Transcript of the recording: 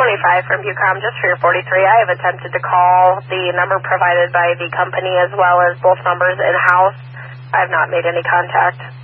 25 from Bucom, just for your 43. I have attempted to call the number provided by the company as well as both numbers in-house. I have not made any contact.